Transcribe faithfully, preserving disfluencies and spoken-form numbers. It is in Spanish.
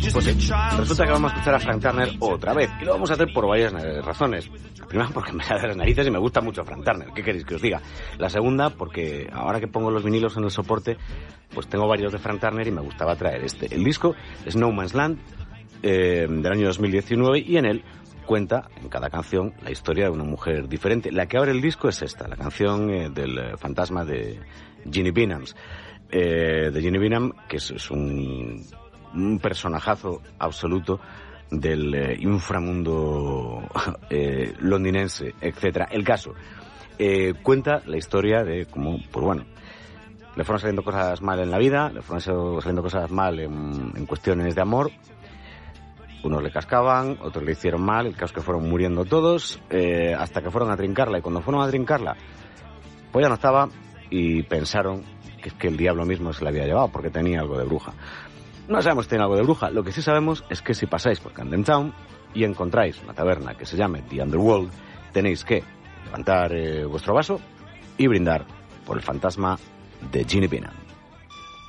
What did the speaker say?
Pues sí, resulta que vamos a escuchar a Frank Turner otra vez. Y lo vamos a hacer por varias razones. La primera, porque me sale de las narices y me gusta mucho Frank Turner. ¿Qué queréis que os diga? La segunda, porque ahora que pongo los vinilos en el soporte, pues tengo varios de Frank Turner y me gustaba traer este. El disco es No Man's Land, eh, del año dos mil diecinueve, y en él cuenta en cada canción la historia de una mujer diferente. La que abre el disco es esta, la canción eh, del eh, fantasma de Ginny Binams. Eh, de Ginny Bingham, que es, es un, un personajazo absoluto del eh, inframundo eh, londinense, etcétera. El caso, eh, cuenta la historia de cómo, pues bueno, le fueron saliendo cosas mal en la vida, le fueron saliendo cosas mal en, en cuestiones de amor. Unos le cascaban, otros le hicieron mal, el caso es que fueron muriendo todos, eh, hasta que fueron a trincarla, y cuando fueron a trincarla, pues ya no estaba, y pensaron que es que el diablo mismo se la había llevado porque tenía algo de bruja. No sabemos si tiene algo de bruja. Lo que sí sabemos es que si pasáis por Camden Town y encontráis una taberna que se llame The Underworld, tenéis que levantar eh, vuestro vaso y brindar por el fantasma de Ginny Bingham.